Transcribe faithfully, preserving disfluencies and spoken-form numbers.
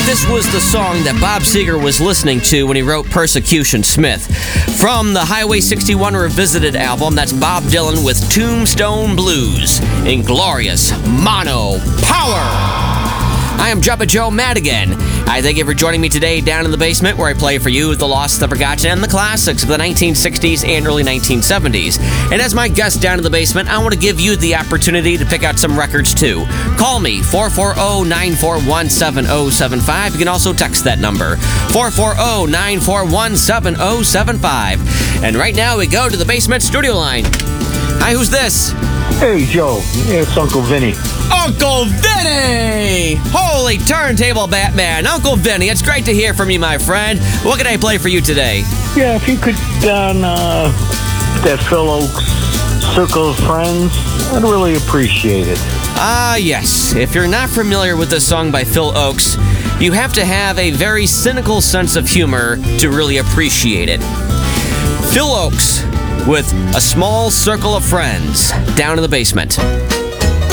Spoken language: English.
This was the song that Bob Seger was listening to when he wrote Persecution Smith. From the Highway sixty-one Revisited album, that's Bob Dylan with Tombstone Blues in glorious mono power. I am Jubba Joe Madigan. I thank you for joining me today down in the basement, where I play for you the lost, the forgotten, and the classics of the nineteen sixties and early nineteen seventies. And as my guest down in the basement, I want to give you the opportunity to pick out some records too. Call me, four four zero, nine four one, seven zero seven five. You can also text that number, four four zero, nine four one, seven zero seven five. And right now we go to the basement studio line. Hi, who's this? Hey, Joe. It's Uncle Vinny. Uncle Vinny! Holy turntable Batman. Uncle Vinny, it's great to hear from you, my friend. What can I play for you today? Yeah, if you could down uh, that Phil Oakes Circle of Friends, I'd really appreciate it. Ah, yes. If you're not familiar with this song by Phil Oakes, you have to have a very cynical sense of humor to really appreciate it. Phil Oakes with A Small Circle of Friends down in the basement.